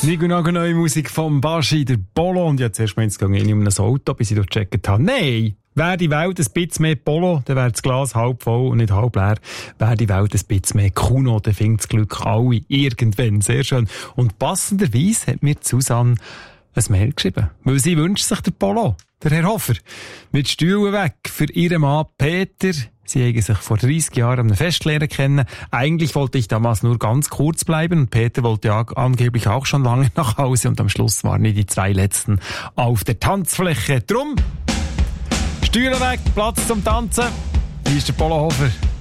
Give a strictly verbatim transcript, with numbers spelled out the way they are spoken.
Nico Nago, neue Musik vom Baschi, der Polo. Und jetzt erst mal ins Gang in einem Auto, bis ich gecheckt habe. Nein! Wäre die Welt ein bisschen mehr Polo, dann wäre das Glas halb voll und nicht halb leer. Wäre die Welt ein bisschen mehr Kuno, dann findet das Glück alle irgendwann. Sehr schön. Und passenderweise hat mir Susanne ein Mail geschrieben. Weil sie wünscht sich der Polo, der Herr Hofer. Mit Stühlen weg für ihren Mann Peter. Sie haben sich vor dreissig Jahren am Fest lernen kennen. Eigentlich wollte ich damals nur ganz kurz bleiben und Peter wollte ja angeblich auch schon lange nach Hause und am Schluss waren wir die zwei Letzten auf der Tanzfläche. Drum Stühle weg, Platz zum Tanzen. Hier ist der Polo Hofer.